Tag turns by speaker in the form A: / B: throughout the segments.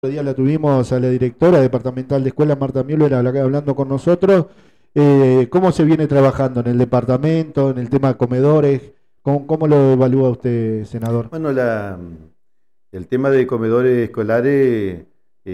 A: Otro día la tuvimos a la directora departamental de escuelas, Marta Müller, hablando con nosotros. ¿Cómo se viene trabajando en el departamento, en el tema de comedores? ¿Cómo lo evalúa usted, senador?
B: Bueno, el tema de comedores escolares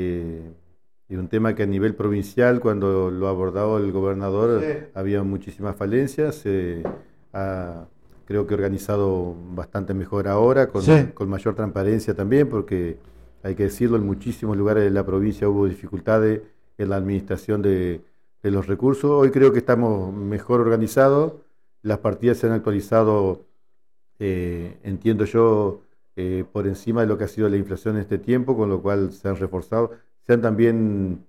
B: es un tema que a nivel provincial, cuando lo ha abordado el
A: Sí,
B: gobernador, había muchísimas falencias. Se ha, creo que organizado bastante mejor ahora,
A: sí,
B: con mayor transparencia también, porque hay que decirlo, en muchísimos lugares de la provincia hubo dificultades en la administración de los recursos. Hoy creo que estamos mejor organizados, las partidas se han actualizado, entiendo yo, por encima de lo que ha sido la inflación en este tiempo, con lo cual se han reforzado, se han también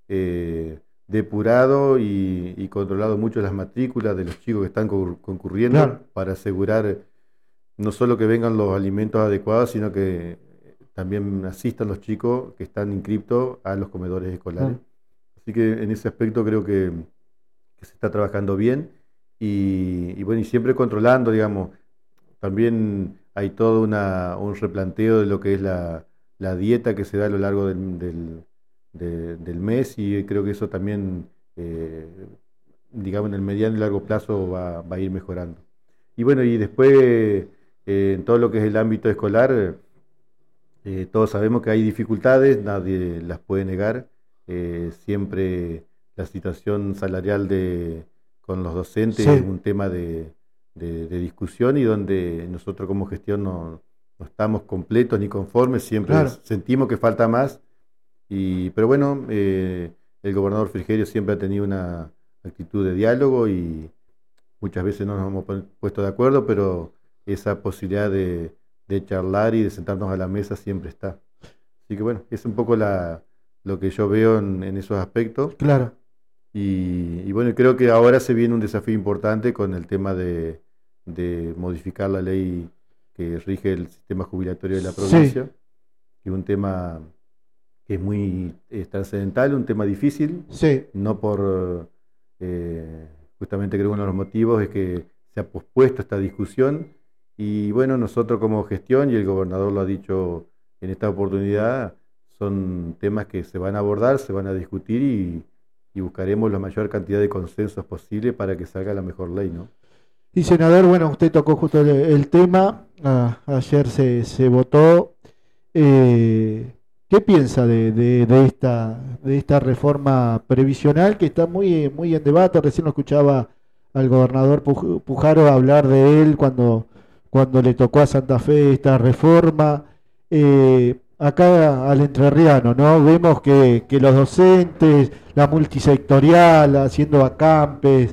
B: depurado y controlado mucho las matrículas de los chicos que están concurriendo
A: claro.
B: para asegurar no solo que vengan los alimentos adecuados, sino que también asistan los chicos que están inscriptos a los comedores escolares.
A: Claro.
B: Así que en ese aspecto creo que se está trabajando bien y bueno, y siempre controlando, digamos. También hay todo un replanteo de lo que es la dieta que se da a lo largo del mes, y creo que eso también, digamos, en el mediano y largo plazo va a ir mejorando. Y bueno, y después, en todo lo que es el ámbito escolar, todos sabemos que hay dificultades, nadie las puede negar. Siempre la situación salarial con los docentes es
A: Sí,
B: un tema de discusión, y donde nosotros como gestión no estamos completos ni conformes, siempre
A: claro.
B: sentimos que falta más. Pero bueno, el gobernador Frigerio siempre ha tenido una actitud de diálogo, y muchas veces no nos hemos puesto de acuerdo, pero esa posibilidad de charlar y de sentarnos a la mesa siempre está. Así que bueno, es un poco lo que yo veo en esos aspectos.
A: Claro.
B: Y bueno, creo que ahora se viene un desafío importante con el tema de modificar la ley que rige el sistema jubilatorio de la
A: Sí,
B: provincia, que es un tema que es muy trascendental, un tema difícil,
A: sí.
B: no por, justamente creo que uno de los motivos es que se ha pospuesto esta discusión. Y bueno, nosotros como gestión, y el gobernador lo ha dicho en esta oportunidad, son temas que se van a abordar, se van a discutir, y buscaremos la mayor cantidad de consensos posible para que salga la mejor ley, ¿no?
A: Y senador, bueno, usted tocó justo el tema. Ayer se votó. Eh, ¿Qué piensa de esta reforma previsional que está muy en debate? Recién lo escuchaba al gobernador Pujaro hablar de él cuando le tocó a Santa Fe esta reforma. Acá al entrerriano, ¿no? Vemos que los docentes, la multisectorial, haciendo acampes,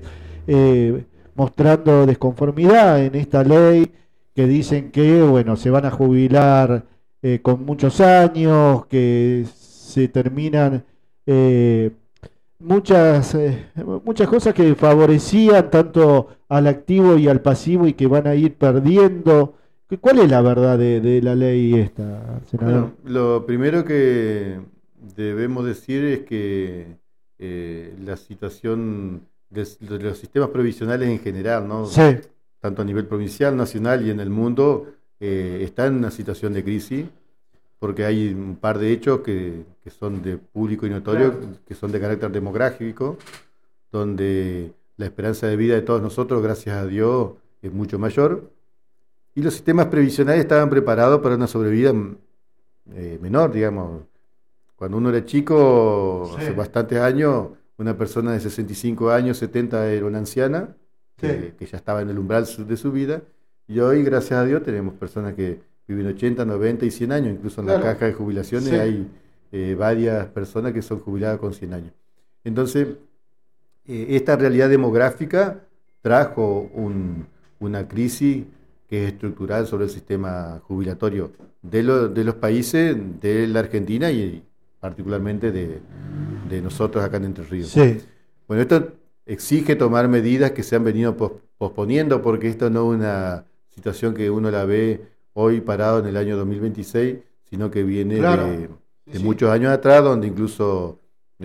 A: mostrando desconformidad en esta ley que dicen que, bueno, se van a jubilar con muchos años, que se terminan eh, muchas, muchas cosas que favorecían tanto al activo y al pasivo y que van a ir perdiendo. ¿Cuál es la verdad de la ley esta, senador?
B: Bueno, lo primero que debemos decir es que la situación de los sistemas previsionales en general, ¿no?
A: Sí,
B: Tanto a nivel provincial, nacional y en el mundo, está en una situación de crisis, porque hay un par de hechos que son de público y notorio,
A: claro.
B: que son de carácter demográfico, donde la esperanza de vida de todos nosotros, gracias a Dios, es mucho mayor, y los sistemas previsionales estaban preparados para una sobrevida menor, digamos. Cuando uno era chico,
A: Sí,
B: hace bastantes años, una persona de 65 años, 70, era una anciana
A: sí,
B: que ya estaba en el umbral de su vida. Y hoy, gracias a Dios, tenemos personas que viven 80, 90 y 100 años. Incluso en la
A: claro.
B: caja de jubilaciones
A: Sí,
B: hay varias personas que son jubiladas con 100 años. Entonces, esta realidad demográfica trajo una crisis que es estructural sobre el sistema jubilatorio de los países, de la Argentina y particularmente de nosotros acá en Entre Ríos.
A: sí,
B: Bueno, esto exige tomar medidas que se han venido posponiendo, porque esto no es una situación que uno la ve hoy parado en el año 2026, sino que viene
A: claro. Sí,
B: de
A: sí,
B: muchos años atrás, donde incluso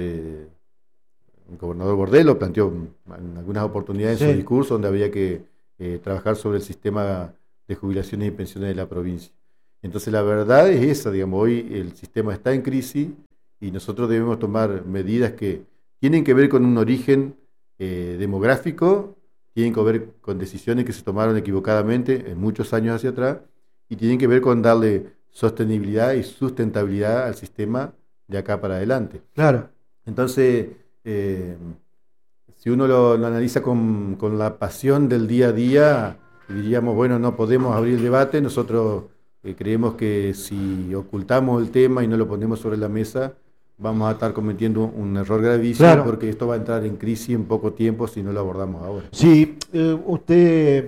B: el gobernador Bordelo planteó en algunas oportunidades en su
A: sí,
B: discurso donde había que trabajar sobre el sistema de jubilaciones y pensiones de la provincia. Entonces la verdad es esa, digamos, hoy el sistema está en crisis y nosotros debemos tomar medidas que tienen que ver con un origen demográfico, tienen que ver con decisiones que se tomaron equivocadamente en muchos años hacia atrás y tienen que ver con darle sostenibilidad y sustentabilidad al sistema de acá para adelante.
A: Claro.
B: Entonces, si uno lo analiza con la pasión del día a día, diríamos, bueno, no podemos abrir el debate, nosotros creemos que si ocultamos el tema y no lo ponemos sobre la mesa, vamos a estar cometiendo un error gravísimo,
A: Claro.
B: porque esto va a entrar en crisis en poco tiempo si no lo abordamos ahora.
A: Sí, usted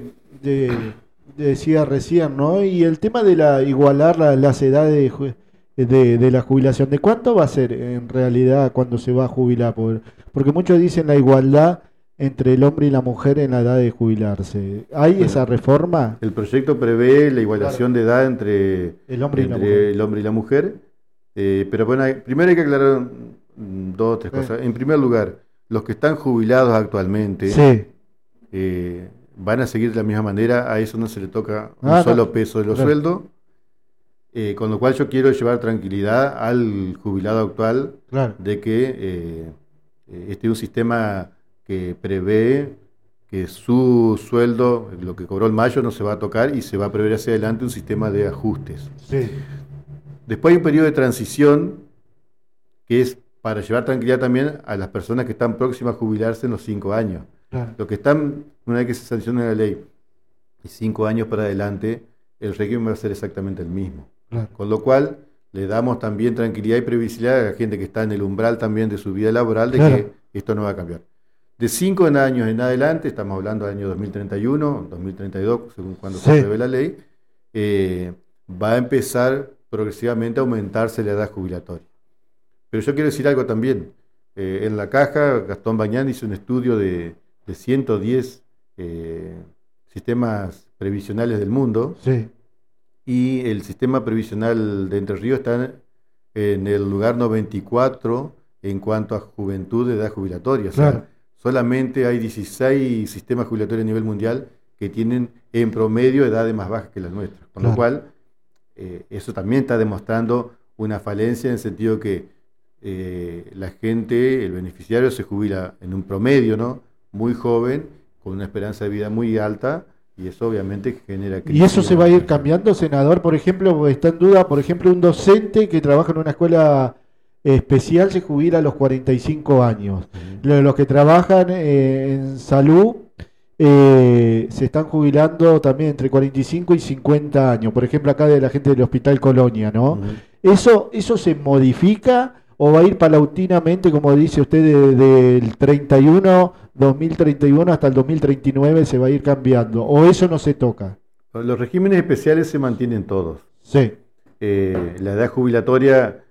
A: decía recién, ¿no? Y el tema de igualar las edades de la jubilación, ¿de cuánto va a ser en realidad cuando se va a jubilar? Porque muchos dicen la igualdad entre el hombre y la mujer en la edad de jubilarse. ¿Hay
B: Bueno,
A: esa reforma?
B: el proyecto prevé la igualación de edad entre
A: El hombre y la
B: entre
A: mujer.
B: el hombre y la mujer, pero bueno, primero hay que aclarar dos o tres cosas. En primer lugar, los que están jubilados actualmente
A: Sí.
B: van a seguir de la misma manera, a eso no se le toca un
A: Ah,
B: solo
A: no.
B: peso de los
A: Claro.
B: sueldos, con lo cual yo quiero llevar tranquilidad al jubilado actual
A: Claro.
B: de que este es un sistema que prevé que su sueldo, lo que cobró en mayo, no se va a tocar y se va a prever hacia adelante un sistema de ajustes.
A: Sí.
B: Después hay un periodo de transición que es para llevar tranquilidad también a las personas que están próximas a jubilarse en los 5 años.
A: Claro.
B: Los que están, una vez que se sancione la ley, y 5 años para adelante, el régimen va a ser exactamente el mismo.
A: Claro.
B: Con lo cual, le damos también tranquilidad y previsibilidad a la gente que está en el umbral también de su vida laboral de
A: Claro.
B: que esto no va a cambiar. De 5 años en adelante, estamos hablando del año 2031, 2032, según cuando
A: Sí.
B: se prevé la ley, va a empezar progresivamente a aumentarse la edad jubilatoria. Pero yo quiero decir algo también. En la caja, Gastón Bañán hizo un estudio de 110 sistemas previsionales del mundo,
A: Sí.
B: y el sistema previsional de Entre Ríos está en el lugar 94 en cuanto a juventud de edad jubilatoria. O sea,
A: Claro.
B: solamente hay 16 sistemas jubilatorios a nivel mundial que tienen en promedio edades más bajas que las nuestras. Con
A: Claro.
B: lo cual, eso también está demostrando una falencia en el sentido que la gente, el beneficiario, se jubila en un promedio, ¿no?, muy joven, con una esperanza de vida muy alta, y eso obviamente genera
A: ¿Y
B: crisis
A: eso se
B: en
A: va a
B: la
A: ir
B: población.
A: cambiando, senador? Por ejemplo, está en duda, por ejemplo, un docente que trabaja en una escuela especial se jubila a los 45 años.
B: Ujú.
A: Los que trabajan en salud se están jubilando también entre 45 y 50 años. Por ejemplo, acá de la gente del Hospital Colonia, ¿no?
B: Ujú.
A: ¿Eso se modifica o va a ir paulatinamente, como dice usted, del 2031 hasta el 2039 se va a ir cambiando? ¿O eso no se toca?
B: Los regímenes especiales se mantienen todos.
A: Sí.
B: La edad jubilatoria,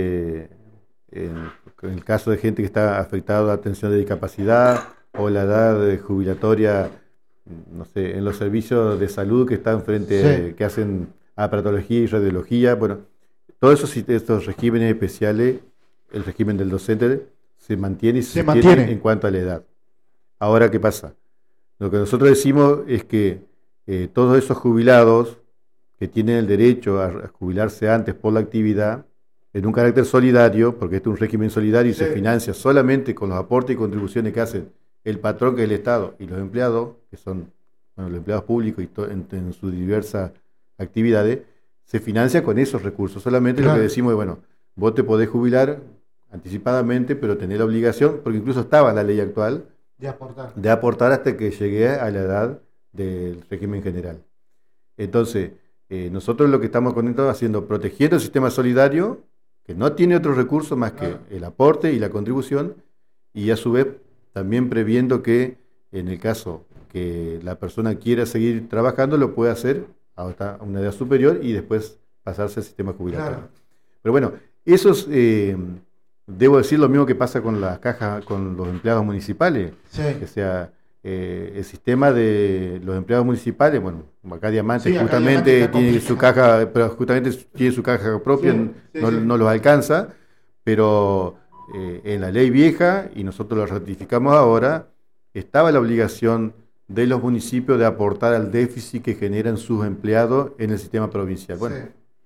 B: en el caso de gente que está afectada a atención de discapacidad, o la edad jubilatoria, no sé, en los servicios de salud que están
A: Sí.
B: que hacen aparatología y radiología, bueno, todos estos regímenes especiales, el régimen del docente se mantiene y
A: Se
B: sostiene
A: mantiene.
B: en cuanto a la edad. Ahora, ¿qué pasa? Lo que nosotros decimos es que todos esos jubilados que tienen el derecho a jubilarse antes por la actividad, en un carácter solidario, porque este es un régimen solidario y
A: Sí.
B: se financia solamente con los aportes y contribuciones que hacen el patrón, que es el Estado, y los empleados, que son, bueno, los empleados públicos y en sus diversas actividades, se financia con esos recursos. Solamente lo
A: Claro.
B: que decimos es, bueno, vos te podés jubilar anticipadamente, pero tenés la obligación, porque incluso estaba en la ley actual,
A: De aportar.
B: de aportar hasta que llegue a la edad del régimen general. Entonces, nosotros lo que estamos haciendo, protegiendo el sistema solidario, que no tiene otro recurso más que el aporte y la contribución, y a su vez también previendo que en el caso que la persona quiera seguir trabajando, lo puede hacer hasta una edad superior y después pasarse al sistema jubilatorio.
A: Claro.
B: Pero bueno, eso es, debo decir lo mismo que pasa con las cajas, con los empleados municipales.
A: Sí.
B: O sea, el sistema de los empleados municipales, bueno, acá Diamante
A: Sí, acá
B: justamente
A: Diamante está
B: tiene
A: complicado.
B: su caja, pero justamente tiene su caja propia,
A: Sí, sí,
B: no,
A: sí.
B: no los alcanza, pero en la ley vieja, y nosotros lo ratificamos ahora, estaba la obligación de los municipios de aportar al déficit que generan sus empleados en el sistema provincial. Bueno,
A: Sí.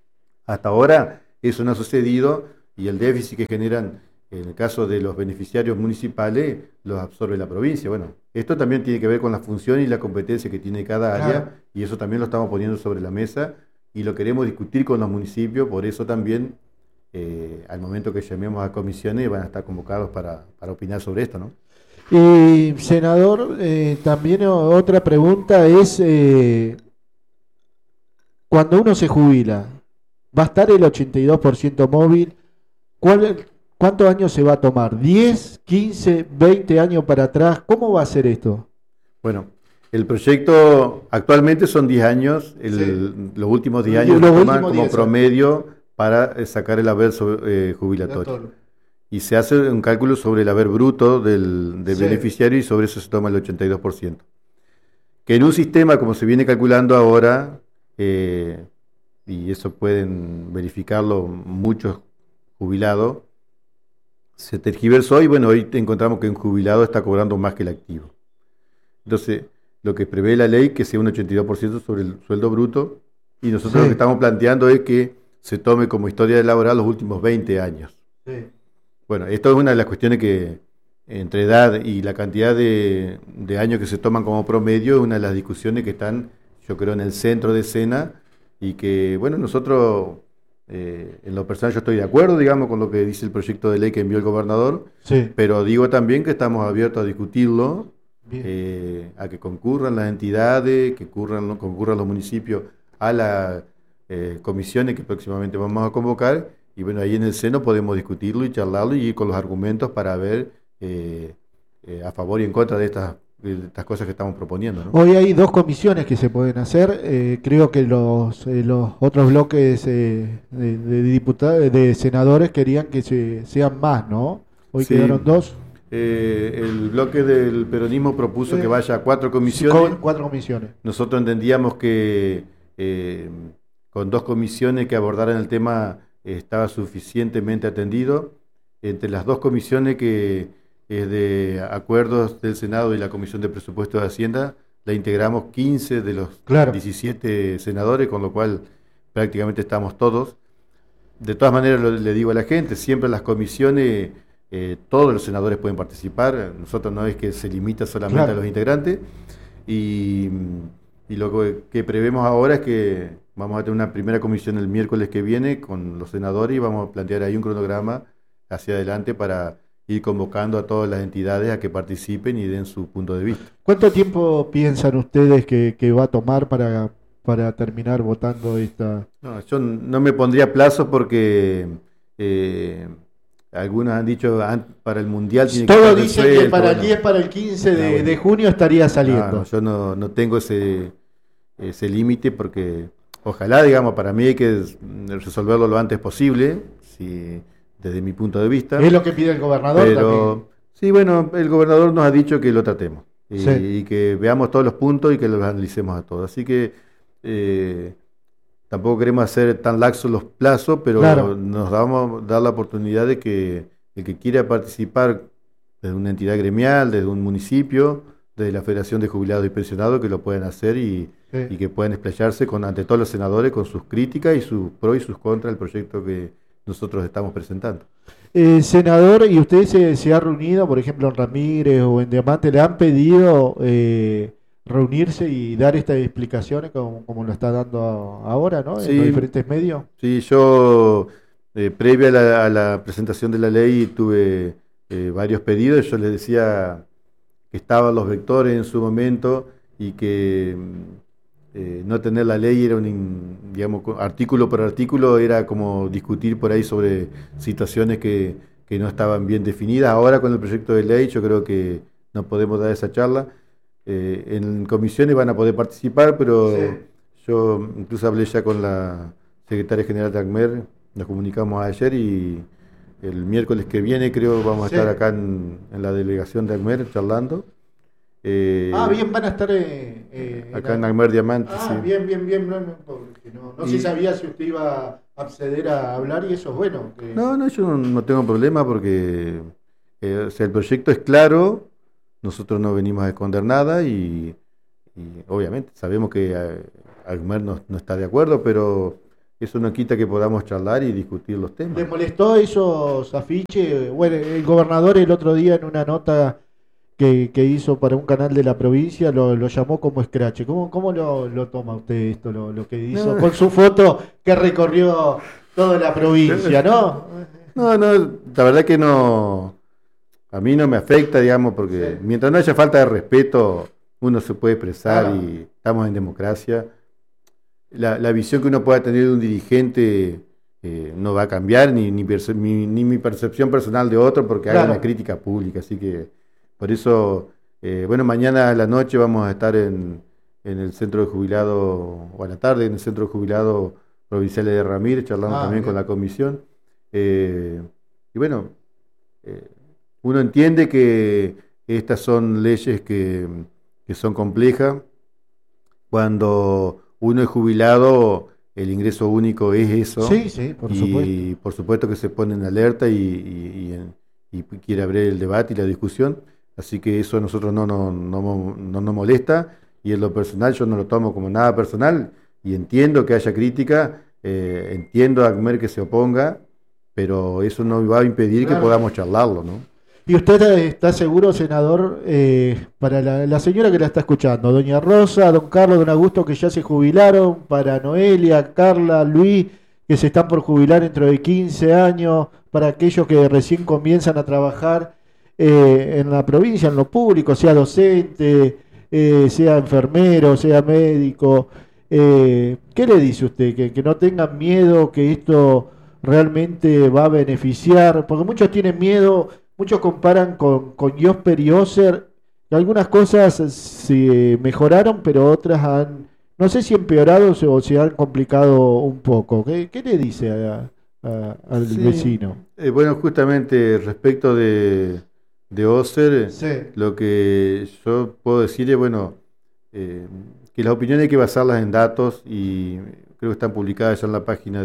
B: Hasta ahora eso no ha sucedido y el déficit que generan en el caso de los beneficiarios municipales los absorbe la provincia. Bueno, esto también tiene que ver con la función y la competencia que tiene cada área,
A: Claro.
B: y eso también lo estamos poniendo sobre la mesa y lo queremos discutir con los municipios. Por eso también al momento que llamemos a comisiones van a estar convocados para opinar sobre esto, ¿no?
A: Y senador, también otra pregunta es, cuando uno se jubila, ¿va a estar el 82% móvil? ¿Cuál, cuántos años se va a tomar? ¿10, 15, 20 años para atrás? ¿Cómo va a ser esto?
B: Bueno, el proyecto actualmente son 10 años,
A: Sí.
B: los últimos 10 años
A: Los
B: se toman
A: últimos
B: como
A: 10 años.
B: promedio para sacar el haber jubilatorio. Y se hace un cálculo sobre el haber bruto del
A: Sí.
B: beneficiario y sobre eso se toma el 82%. Que en un sistema como se viene calculando ahora, y eso pueden verificarlo muchos jubilados, se tergiversó y bueno, hoy encontramos que un jubilado está cobrando más que el activo. Entonces, lo que prevé la ley que sea un 82% sobre el sueldo bruto, y nosotros lo
A: Sí.
B: que estamos planteando es que se tome como historia laboral los últimos 20 años.
A: Sí.
B: Bueno, esto es una de las cuestiones que, entre edad y la cantidad de años que se toman como promedio, es una de las discusiones que están, yo creo, en el centro de escena, y que, bueno, nosotros, en lo personal, yo estoy de acuerdo, digamos, con lo que dice el proyecto de ley que envió el gobernador,
A: Sí.
B: pero digo también que estamos abiertos a discutirlo,
A: Bien.
B: a que concurran las entidades, que concurran los municipios a las comisiones que próximamente vamos a convocar, y bueno, ahí en el seno podemos discutirlo y charlarlo y ir con los argumentos para ver a favor y en contra de estas cosas que estamos proponiendo, ¿no?
A: Hoy hay dos comisiones que se pueden hacer. Creo que los otros bloques de diputados, de senadores querían que sean más, ¿no? Hoy
B: Sí,
A: quedaron dos.
B: el bloque del peronismo propuso que vaya a 4
A: Con
B: comisiones.
A: 4 comisiones.
B: Nosotros entendíamos que con 2 comisiones que abordaran el tema estaba suficientemente atendido. Entre las 2 comisiones que es de acuerdos del Senado y la Comisión de Presupuestos de Hacienda, la integramos 15 de los
A: Claro.
B: 17 senadores, con lo cual prácticamente estamos todos. De todas maneras, le digo a la gente, siempre en las comisiones todos los senadores pueden participar. Nosotros no es que se limita solamente
A: Claro.
B: a los integrantes. Y, y lo que prevemos ahora es que vamos a tener una primera comisión el miércoles que viene con los senadores y vamos a plantear ahí un cronograma hacia adelante para ir convocando a todas las entidades a que participen y den su punto de vista.
A: ¿Cuánto tiempo piensan ustedes que va a tomar para terminar votando esta?
B: No, yo no me pondría plazos porque algunos han dicho para el Mundial tiene que
A: Todos
B: estar
A: dicen que
B: resuelto.
A: para el
B: Bueno,
A: 10, para el 15
B: bueno.
A: de junio estaría saliendo.
B: No, yo no tengo ese límite porque ojalá, digamos, para mí hay que resolverlo lo antes posible, desde mi punto de vista.
A: Es lo que pide el gobernador también.
B: Pero sí, bueno, el gobernador nos ha dicho que lo tratemos
A: Sí.
B: y que veamos todos los puntos y que los analicemos a todos. Así que tampoco queremos hacer tan laxos los plazos, pero
A: Claro.
B: nos vamos a dar la oportunidad de que el que quiera participar desde una entidad gremial, desde un municipio, desde la Federación de Jubilados y Pensionados, que lo puedan hacer y
A: Sí.
B: que puedan explayarse ante todos los senadores con sus críticas y sus pros y sus contras del proyecto que nosotros estamos presentando.
A: Senador, ¿y usted se ha reunido, por ejemplo, en Ramírez o en Diamante, le han pedido reunirse y dar estas explicaciones como lo está dando ahora, ¿no? En
B: Sí.
A: los diferentes medios.
B: Sí, yo, previa a la presentación de la ley, tuve varios pedidos. Yo les decía que estaban los vectores en su momento y que no tener la ley era digamos, artículo por artículo, era como discutir por ahí sobre situaciones que no estaban bien definidas. Ahora con el proyecto de ley yo creo que no podemos dar esa charla. En comisiones van a poder participar, pero
A: Sí.
B: yo incluso hablé ya con la secretaria general de ACMER, nos comunicamos ayer y el miércoles que viene creo vamos a
A: Sí.
B: estar acá en la delegación de ACMER charlando.
A: Bien, van a estar
B: Acá en ACMER Diamante, sí.
A: bien, porque no se
B: Y-
A: sabía si usted iba a acceder a hablar y eso es bueno.
B: No, yo no tengo problema porque o sea, el proyecto es claro, nosotros no venimos a esconder nada y obviamente sabemos que ACMER no está de acuerdo, pero eso no quita que podamos charlar y discutir los temas.
A: ¿Les molestó esos afiches? Bueno, el gobernador el otro día en una nota que hizo para un canal de la provincia lo llamó como escrache. ¿Cómo lo toma usted esto, lo que hizo?
B: No,
A: Con su foto que recorrió toda la provincia, ¿no?
B: no, la verdad que no, a mí no me afecta, digamos, porque
A: Sí.
B: mientras no haya falta de respeto, uno se puede expresar
A: Ah,
B: y estamos en democracia. La visión que uno pueda tener de un dirigente no va a cambiar, ni mi percepción personal de otro, porque haga una
A: claro.
B: crítica pública. Así que, por eso, bueno, mañana a la noche vamos a estar en el centro de jubilado, o a la tarde en el centro de jubilado provincial de Ramírez, charlando
A: Ah,
B: también con
A: bien.
B: la comisión. Eh, y bueno, eh, uno entiende que estas son leyes que son complejas. Cuando uno es jubilado, el ingreso único es eso,
A: Sí, sí, por supuesto.
B: y por supuesto que se pone en alerta y quiere abrir el debate y la discusión, así que eso a nosotros no nos molesta, y en lo personal yo no lo tomo como nada personal, y entiendo que haya crítica, entiendo a Agmer que se oponga, pero eso no va a impedir que
A: Claro.
B: podamos charlarlo, ¿no?
A: ¿Y usted está seguro, senador, para la señora que la está escuchando, doña Rosa, don Carlos, don Augusto, que ya se jubilaron, para Noelia, Carla, Luis, que se están por jubilar dentro de 15 años, para aquellos que recién comienzan a trabajar en la provincia, en lo público, sea docente, sea enfermero, sea médico? ¿Qué le dice usted? Que no tengan miedo, que esto realmente va a beneficiar, porque muchos tienen miedo. Muchos comparan con Josper y Oser, que algunas cosas se mejoraron, pero otras no sé si empeorado o se han complicado un poco. ¿Qué le dice al
B: Sí,
A: vecino?
B: bueno, justamente respecto de Ocer,
A: Sí,
B: lo que yo puedo decir es, bueno, eh, que las opiniones hay que basarlas en datos, y creo que están publicadas ya en la página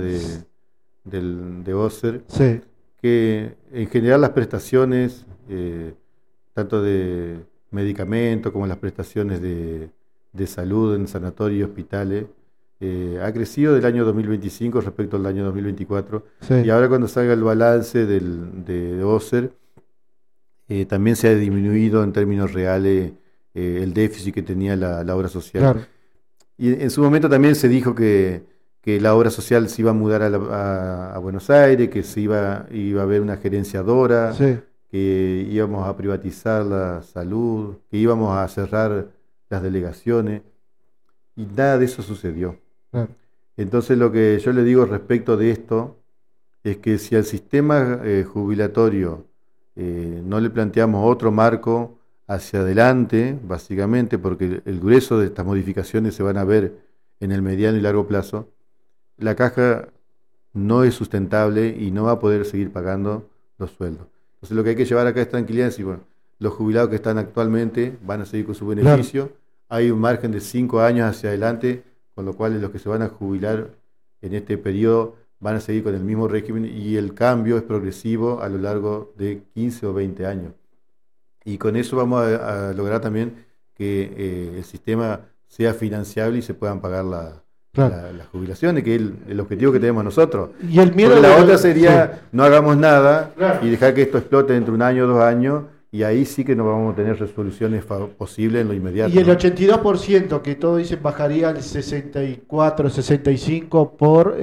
B: de Ocer,
A: sí,
B: que en general las prestaciones, tanto de medicamentos como las prestaciones de salud en sanatorios y hospitales, ha crecido del año 2025 respecto al año 2024, y
A: sí,
B: ahora cuando salga el balance de OCER, también se ha disminuido en términos reales el déficit que tenía la obra social.
A: claro,
B: Y en su momento también se dijo que la obra social se iba a mudar a Buenos Aires, que iba a haber una gerenciadora,
A: sí,
B: que íbamos a privatizar la salud, que íbamos a cerrar las delegaciones, y nada de eso sucedió.
A: claro,
B: Entonces lo que yo le digo respecto de esto es que si al sistema jubilatorio no le planteamos otro marco hacia adelante, básicamente, porque el grueso de estas modificaciones se van a ver en el mediano y largo plazo, la caja no es sustentable y no va a poder seguir pagando los sueldos. Entonces lo que hay que llevar acá es tranquilidad, es decir, bueno, los jubilados que están actualmente van a seguir con su
A: claro.
B: beneficio, hay un margen de 5 años hacia adelante, con lo cual los que se van a jubilar en este periodo van a seguir con el mismo régimen, y el cambio es progresivo a lo largo de 15 o 20 años. Y con eso vamos a lograr también que el sistema sea financiable y se puedan pagar
A: Claro.
B: las jubilaciones, que es el objetivo que tenemos nosotros.
A: Y el miedo
B: Porque la otra
A: sí,
B: sería no hagamos nada
A: claro.
B: y dejar que esto explote dentro de un año o 2 años, y ahí sí que no vamos a tener resoluciones posibles en lo inmediato,
A: Y el
B: ¿no?
A: 82% que todos dicen bajaría al 64, 65 por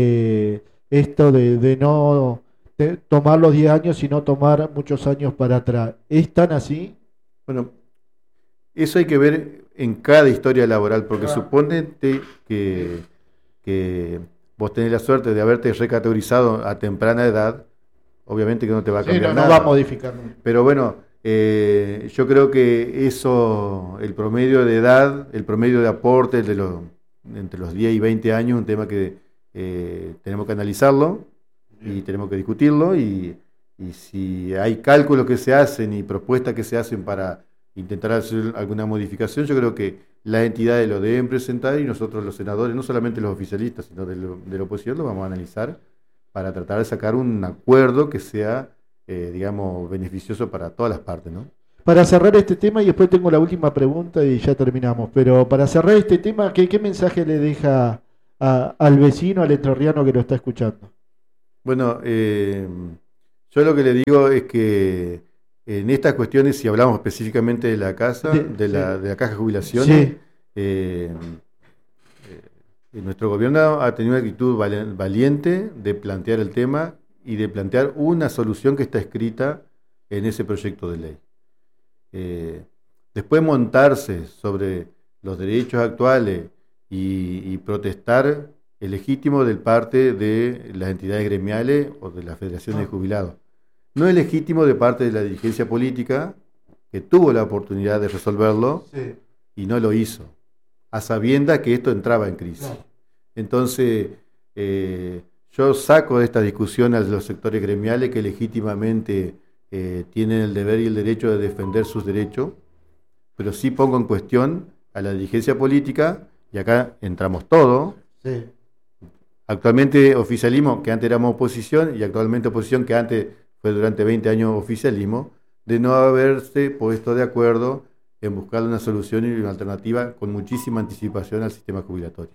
A: esto de no tomar los 10 años, sino tomar muchos años para atrás. ¿Es tan así?
B: Bueno, eso hay que ver en cada historia laboral, porque
A: Ah,
B: suponete que vos tenés la suerte de haberte recategorizado a temprana edad, obviamente que no te va a
A: sí,
B: cambiar
A: no va a
B: nada.
A: modificar nunca.
B: Pero bueno, yo creo que eso, el promedio de edad, el promedio de aporte entre los 10 y 20 años, un tema que tenemos que analizarlo y tenemos que discutirlo, y si hay cálculos que se hacen y propuestas que se hacen para intentar hacer alguna modificación, yo creo que las entidades lo deben presentar, y nosotros los senadores, no solamente los oficialistas, sino de la oposición, lo vamos a analizar para tratar de sacar un acuerdo que sea, digamos, beneficioso para todas las partes, ¿no?
A: Para cerrar este tema, y después tengo la última pregunta y ya terminamos, pero para cerrar este tema, ¿qué mensaje le deja al vecino, al entrerriano que lo está escuchando?
B: Bueno, yo lo que le digo es que en estas cuestiones, si hablamos específicamente de la casa,
A: Sí,
B: de la caja de jubilaciones,
A: sí,
B: eh, nuestro gobierno ha tenido una actitud valiente de plantear el tema y de plantear una solución que está escrita en ese proyecto de ley. Eh, Después montarse sobre los derechos actuales y protestar es legítimo de parte de las entidades gremiales o de las federaciones de jubilados. No es legítimo de parte de la dirigencia política, que tuvo la oportunidad de resolverlo
A: sí,
B: y no lo hizo, a sabiendas que esto entraba en crisis.
A: claro.
B: Entonces, yo saco de esta discusión a los sectores gremiales que legítimamente tienen el deber y el derecho de defender sus derechos, pero sí pongo en cuestión a la dirigencia política, y acá entramos todos.
A: Sí.
B: Actualmente oficialismo, que antes éramos oposición, y actualmente oposición, que antes fue durante 20 años oficialismo, de no haberse puesto de acuerdo en buscar una solución y una alternativa con muchísima anticipación al sistema jubilatorio.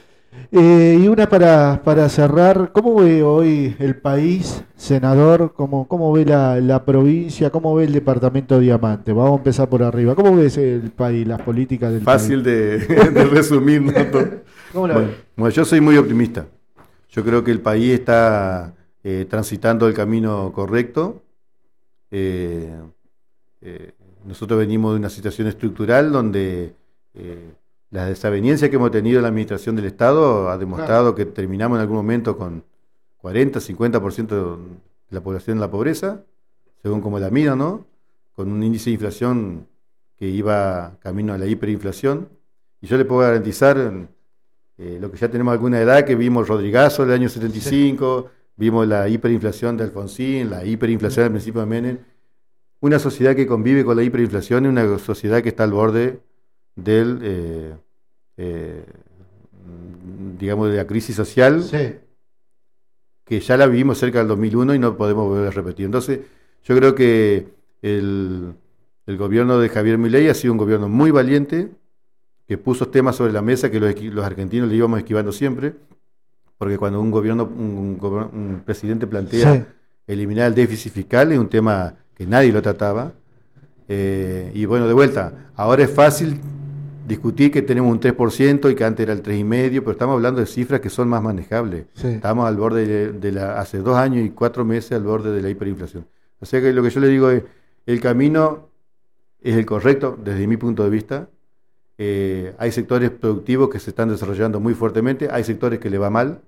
A: Y una para cerrar, ¿cómo ve hoy el país, senador? ¿Cómo ve la provincia? ¿Cómo ve el departamento Diamante? Vamos a empezar por arriba. ¿Cómo ves el país, las políticas del país?
B: Fácil de resumir, ¿no?
A: ¿Cómo la
B: Bueno,
A: ves?
B: bueno, yo soy muy optimista. Yo creo que el país está transitando el camino correcto. Eh, Nosotros venimos de una situación estructural donde la desaveniencia que hemos tenido en la administración del Estado ha demostrado que terminamos en algún momento con 40-50% de la población en la pobreza, según como la midan, ¿no? Con un índice de inflación que iba camino a la hiperinflación. Y yo le puedo garantizar, lo que ya tenemos alguna edad, que vimos Rodrigazo del año 75, vimos la hiperinflación de Alfonsín, la hiperinflación del principio de Menem. Una sociedad que convive con la hiperinflación es una sociedad que está al borde del, eh, digamos, de la crisis social,
A: Sí.
B: que ya la vivimos cerca del 2001 y no podemos volver a repetir. Entonces, yo creo que el gobierno de Javier Milei ha sido un gobierno muy valiente, que puso temas sobre la mesa que los argentinos le íbamos esquivando siempre, porque cuando un presidente plantea
A: Sí.
B: eliminar el déficit fiscal es un tema que nadie lo trataba. Y bueno, de vuelta, ahora es fácil discutir que tenemos un 3% y que antes era el 3,5%, pero estamos hablando de cifras que son más manejables.
A: Sí.
B: Estamos al borde hace 2 años y 4 meses al borde de la hiperinflación. O sea que lo que yo le digo es, el camino es el correcto desde mi punto de vista. Hay sectores productivos que se están desarrollando muy fuertemente, hay sectores que le va mal.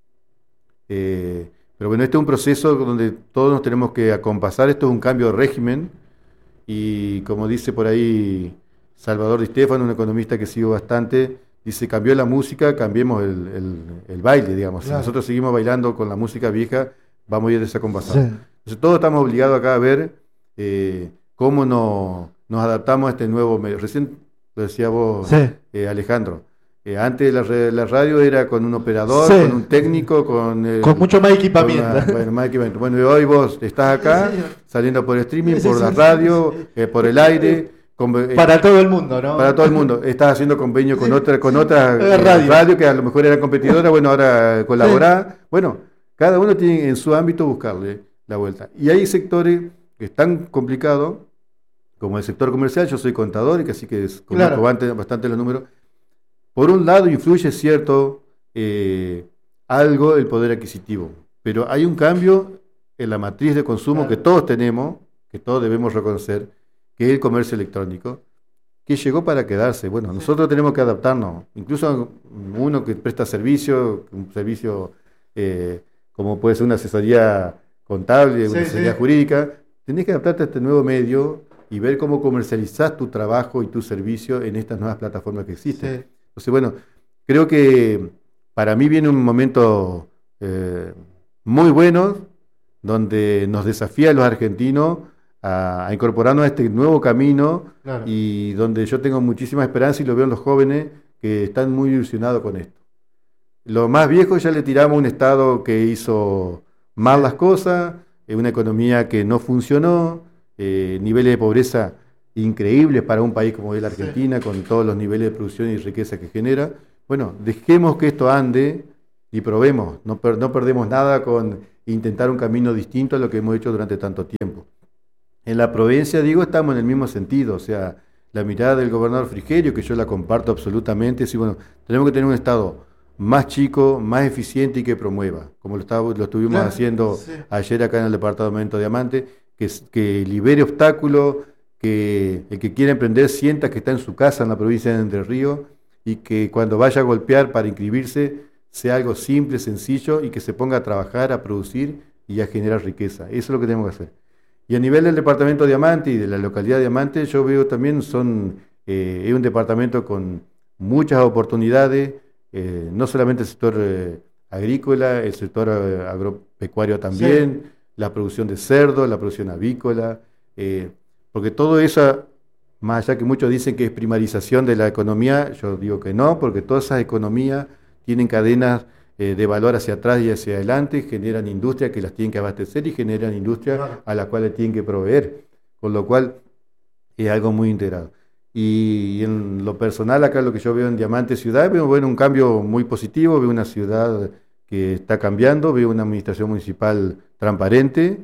B: Pero bueno, este es un proceso donde todos nos tenemos que acompasar, esto es un cambio de régimen, y como dice por ahí Salvador Di Stéfano, un economista que sigo bastante, dice: cambió la música, cambiemos el baile, digamos.
A: Claro.
B: Si nosotros seguimos bailando con la música vieja, vamos a ir desacompasados.
A: Sí.
B: Entonces todos estamos obligados acá a ver cómo nos adaptamos a este nuevo medio. Recién lo decía vos,
A: Sí.
B: Alejandro. Antes la radio era con un operador,
A: Sí.
B: con un técnico,
A: Con mucho más equipamiento.
B: bueno, más equipamiento. Bueno, y hoy vos estás acá,
A: Sí, señor.
B: saliendo por streaming,
A: Sí,
B: por
A: sí,
B: la
A: sí,
B: radio,
A: sí.
B: por el aire,
A: Para todo el mundo, ¿no?
B: para todo el mundo. Estás haciendo convenio con otra
A: Radio.
B: radio que a lo mejor era competidora, bueno, ahora colaborá. Bueno, cada uno tiene en su ámbito buscarle la vuelta. Y hay sectores que están complicados, como el sector comercial. Yo soy contador y que así que conozco
A: Claro.
B: bastante los números. Por un lado influye cierto algo el poder adquisitivo, pero hay un cambio en la matriz de consumo que todos tenemos, que todos debemos reconocer, que es el comercio electrónico, que llegó para quedarse. Bueno, nosotros tenemos que adaptarnos, incluso uno que presta servicio, un servicio como puede ser una asesoría contable, una asesoría jurídica, tenés que adaptarte a este nuevo medio y ver cómo comercializás tu trabajo y tu servicio en estas nuevas plataformas que existen.
A: Sí.
B: Entonces, bueno, creo que para mí viene un momento muy bueno, donde nos desafía a los argentinos a incorporarnos a este nuevo camino,
A: Claro.
B: y donde yo tengo muchísima esperanza y lo veo en los jóvenes que están muy ilusionados con esto. Los más viejos ya le tiramos un Estado que hizo mal las cosas, una economía que no funcionó, niveles de pobreza increíbles para un país como es la Argentina, con todos los niveles de producción y riqueza que genera. Bueno, dejemos que esto ande y probemos, no perdemos nada con intentar un camino distinto a lo que hemos hecho durante tanto tiempo. En la provincia, digo, estamos en el mismo sentido, o sea, la mirada del gobernador Frigerio, que yo la comparto absolutamente, es, bueno, tenemos que tener un Estado más chico, más eficiente y que promueva, como lo estuvimos haciendo ayer acá en el departamento de Diamante, que libere obstáculos, que el que quiera emprender sienta que está en su casa en la provincia de Entre Ríos y que cuando vaya a golpear para inscribirse sea algo simple, sencillo y que se ponga a trabajar, a producir y a generar riqueza. Eso es lo que tenemos que hacer. Y a nivel del departamento de Diamante y de la localidad de Diamante, yo veo también es un departamento con muchas oportunidades, no solamente el sector agrícola, el sector agropecuario también, la producción de cerdo, la producción avícola, porque todo eso, más allá que muchos dicen que es primarización de la economía, yo digo que no, porque todas esas economías tienen cadenas de valor hacia atrás y hacia adelante, generan industria que las tienen que abastecer y generan industria a la cual le tienen que proveer, con lo cual es algo muy integrado. Y en lo personal, acá lo que yo veo en Diamante Ciudad, veo bueno, un cambio muy positivo, veo una ciudad que está cambiando, veo una administración municipal transparente,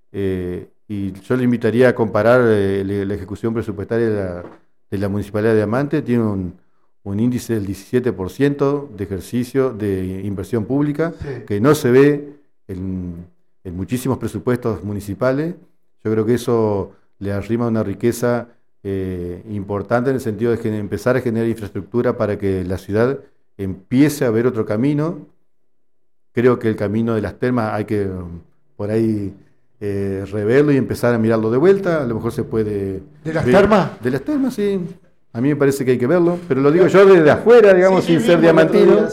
B: y yo le invitaría a comparar la ejecución presupuestaria de la Municipalidad de Diamante, tiene un índice del 17% de ejercicio de inversión pública, que no se ve en muchísimos presupuestos municipales. Yo creo que eso le arrima una riqueza importante en el sentido de empezar a generar infraestructura para que la ciudad empiece a ver otro camino. Creo que el camino de las termas hay que por ahí reverlo y empezar a mirarlo de vuelta. A lo mejor se puede...
A: ¿De las termas?
B: De las termas, sí. A mí me parece que hay que verlo, pero lo digo yo desde afuera, digamos, sin ser diamantino.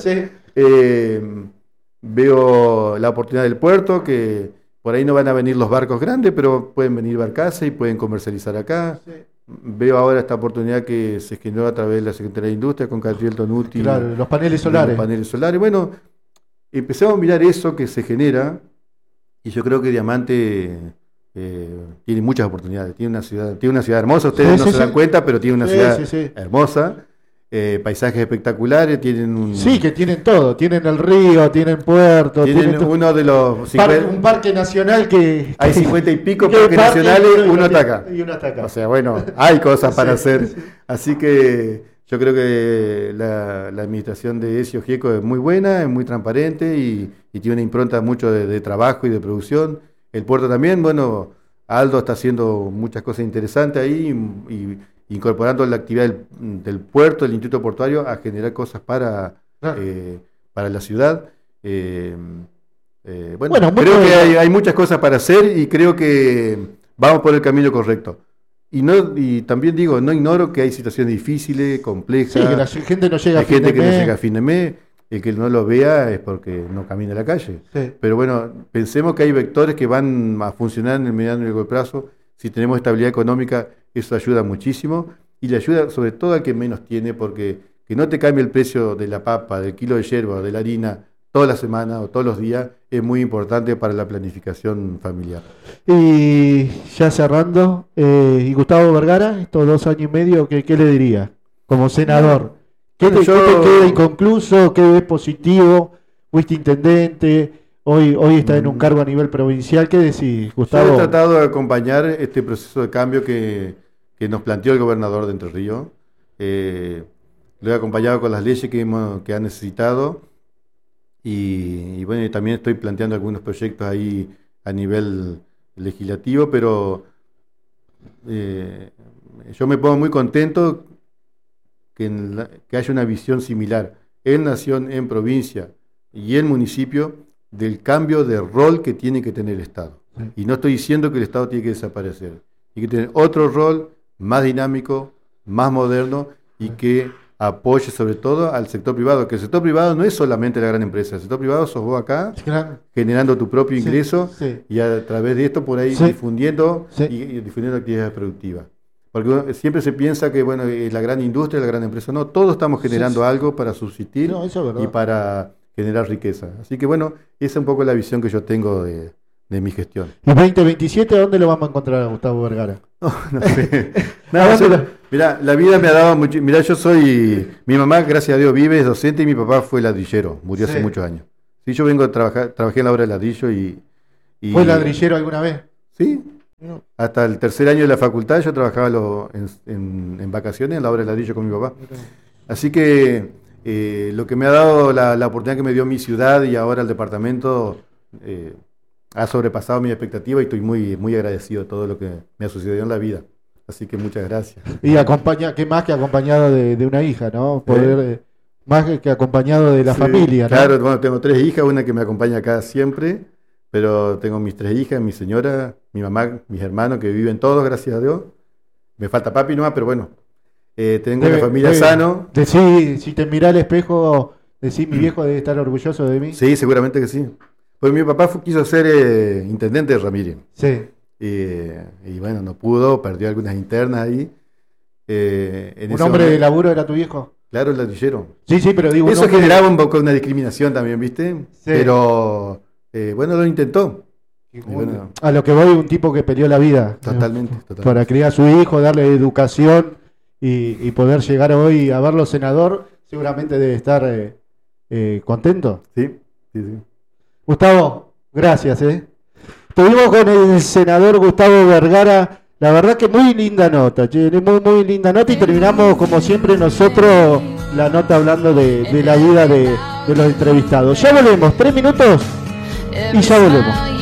B: Veo la oportunidad del puerto, que por ahí no van a venir los barcos grandes, pero pueden venir barcazas y pueden comercializar acá. Veo ahora esta oportunidad que se generó a través de la Secretaría de Industria con Catriel Tonuti.
A: Claro, los paneles solares.
B: Los paneles solares. Bueno, empecemos a mirar eso que se genera y yo creo que Diamante tiene muchas oportunidades. Tiene una ciudad hermosa, ustedes no se dan cuenta, pero tiene una ciudad hermosa. Paisajes espectaculares,
A: que tienen todo, tienen el río, tienen puerto,
B: tienen uno de los
A: un parque nacional que
B: hay 50 y pico parques nacionales, uno está acá.
A: Y uno está acá.
B: O sea, bueno, hay cosas para hacer. Así que yo creo que la administración de Ezio Gieco es muy buena, es muy transparente y tiene una impronta mucho de trabajo y de producción. El puerto también, bueno, Aldo está haciendo muchas cosas interesantes ahí y incorporando la actividad del puerto, del instituto portuario, a generar cosas para la ciudad. Bueno, creo que hay muchas cosas para hacer y creo que vamos por el camino correcto. Y también digo, no ignoro que hay situaciones difíciles, complejas.
A: Sí, que la gente no llega
B: a fin de mes. Hay gente que no llega a fin de mes. El que no lo vea es porque no camina a la calle. Sí. Pero bueno, pensemos que hay vectores que van a funcionar en el mediano y largo plazo. Si tenemos estabilidad económica, eso ayuda muchísimo. Y le ayuda sobre todo al que menos tiene, porque que no te cambie el precio de la papa, del kilo de yerba o de la harina toda la semana o todos los días es muy importante para la planificación familiar.
A: Y ya cerrando, y Gustavo Vergara, estos 2 años y medio, ¿qué le diría como senador? ¿Qué te queda inconcluso? ¿Qué ves positivo? ¿Fuiste intendente? Hoy está en un cargo a nivel provincial. ¿Qué decís, Gustavo?
B: Yo he tratado de acompañar este proceso de cambio que nos planteó el gobernador de Entre Ríos. Lo he acompañado con las leyes que ha necesitado. Y bueno, y también estoy planteando algunos proyectos ahí a nivel legislativo, pero yo me pongo muy contento que haya una visión similar en nación, en provincia y en municipio del cambio de rol que tiene que tener el Estado. Y no estoy diciendo que el Estado tiene que desaparecer, tiene que tener otro rol más dinámico, más moderno y que apoye sobre todo al sector privado, que el sector privado no es solamente la gran empresa, el sector privado sos vos acá, generando tu propio ingreso y a través de esto por ahí difundiendo y difundiendo actividades productivas. Porque siempre se piensa que bueno, es la gran industria, la gran empresa. No, todos estamos generando algo para subsistir y para generar riqueza. Así que bueno, esa es un poco la visión que yo tengo de mi gestión.
A: ¿Y 2027 dónde lo vamos a encontrar a Gustavo Vergara?
B: No sé. No, mirá, la vida me ha dado mucho. Mirá, mi mamá, gracias a Dios, vive, es docente y mi papá fue ladrillero, murió hace muchos años. Sí, yo vengo a trabajar, trabajé en la obra de ladrillo
A: ¿Fue ladrillero alguna vez?
B: Sí, no. Hasta el tercer año de la facultad yo trabajaba en vacaciones en la obra de ladrillo con mi papá. Así que lo que me ha dado la oportunidad que me dio mi ciudad y ahora el departamento ha sobrepasado mi expectativa y estoy muy, muy agradecido de todo lo que me ha sucedido en la vida. Así que muchas gracias.
A: Y ¿qué más que acompañado de una hija, ¿no? Más que acompañado de la familia, ¿no?
B: Claro, bueno, tengo 3 hijas, una que me acompaña acá siempre, pero tengo mis 3 hijas, mi señora, mi mamá, mis hermanos que viven todos, gracias a Dios. Me falta papi nomás, pero bueno, tengo una familia sano.
A: Si te mirás al espejo, decís, mi viejo debe estar orgulloso de mí.
B: Sí, seguramente que sí. Pues mi papá quiso ser intendente de Ramírez.
A: Sí.
B: Y bueno, no pudo, perdió algunas internas ahí.
A: ¿Un hombre de laburo era tu viejo?
B: Claro, el ladrillero.
A: Sí, pero digo...
B: Eso generaba un poco una discriminación también, ¿viste? Sí. Pero, bueno, lo intentó.
A: Bueno, a lo que voy, un tipo que peleó la vida.
B: Totalmente.
A: Para criar a su hijo, darle educación y poder llegar hoy a verlo senador, seguramente debe estar contento.
B: Sí.
A: Gustavo, gracias. Estuvimos con el senador Gustavo Vergara. La verdad que muy linda nota, muy linda nota, y terminamos como siempre nosotros la nota hablando de la vida de los entrevistados. Ya volvemos, 3 minutos y ya volvemos.